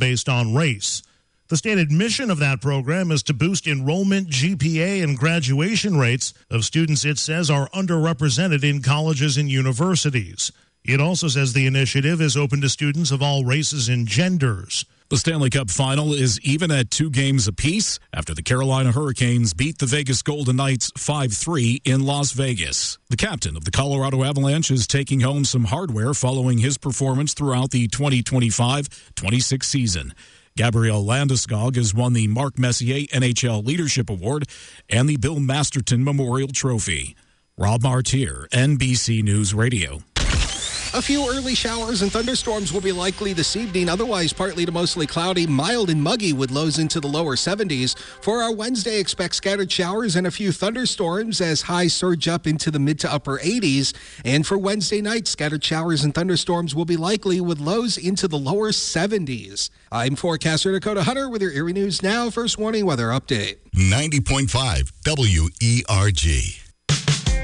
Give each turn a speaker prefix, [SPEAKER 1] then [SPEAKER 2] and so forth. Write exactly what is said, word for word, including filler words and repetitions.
[SPEAKER 1] based on race. The stated mission of that program is to boost enrollment, G P A, and graduation rates of students it says are underrepresented in colleges and universities. It also says the initiative is open to students of all races and genders.
[SPEAKER 2] The Stanley Cup final is even at two games apiece after the Carolina Hurricanes beat the Vegas Golden Knights five three in Las Vegas. The captain of the Colorado Avalanche is taking home some hardware following his performance throughout the twenty twenty-five twenty-six season. Gabriel Landeskog has won the Mark Messier N H L Leadership Award and the Bill Masterton Memorial Trophy. Rob Martier, N B C News Radio.
[SPEAKER 3] A few early showers and thunderstorms will be likely this evening. Otherwise, partly to mostly cloudy, mild and muggy with lows into the lower seventies. For our Wednesday, expect scattered showers and a few thunderstorms as highs surge up into the mid to upper eighties. And for Wednesday night, scattered showers and thunderstorms will be likely with lows into the lower seventies. I'm forecaster Dakota Hunter with your Erie News Now First Warning Weather Update.
[SPEAKER 4] ninety point five W E R G.